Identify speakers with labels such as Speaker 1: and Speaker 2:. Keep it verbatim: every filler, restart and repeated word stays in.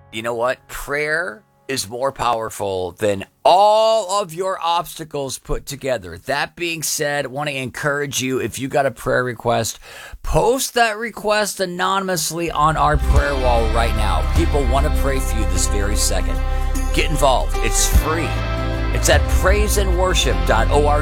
Speaker 1: You know what? Prayer is more powerful than all of your obstacles put together. That being said, I want to encourage you, if you got a prayer request, post that request anonymously on our prayer wall right now. People want to pray for you this very second. Get involved. It's free. It's at praise and worship dot org.